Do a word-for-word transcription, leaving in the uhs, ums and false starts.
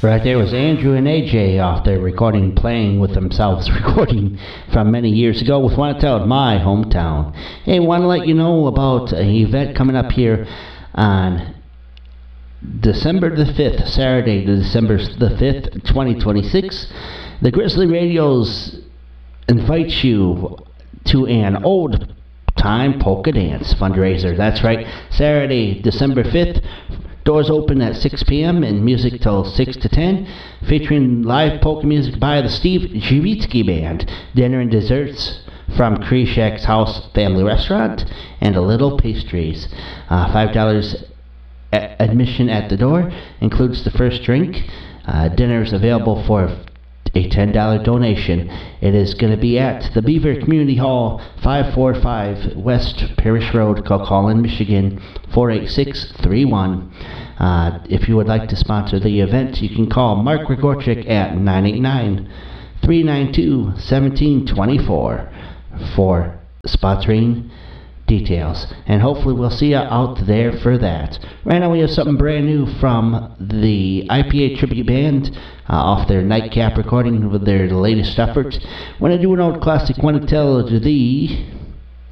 Right there was Andrew and A J off there recording, playing with themselves, recording from many years ago with Wanna Tell My Hometown. Hey, want to let you know about an event coming up here on December the fifth, Saturday, December the fifth, twenty twenty-six. The Grizzly Radios invite you to an old time polka dance fundraiser. That's right, Saturday, December fifth. Doors open at six p.m. and music till six to ten, featuring live polka music by the Steve Jivitsky Band, dinner and desserts from Krishak's House Family Restaurant, and a little pastries. Uh, five dollars a- admission at the door, includes the first drink. Uh, dinner is available for a ten dollars donation. It is going to be at the Beaver Community Hall, five forty-five West Parish Road, Kilcullen, Michigan, four eight six three one. Uh, if you would like to sponsor the event, you can call Mark Grigorchik at nine eight nine, three nine two, one seven two four for sponsoring details. And hopefully we'll see you out there for that. Right now we have something brand new from the I P A Tribute Band uh, off their Nightcap recording with their latest effort. When I do an old classic, want to tell the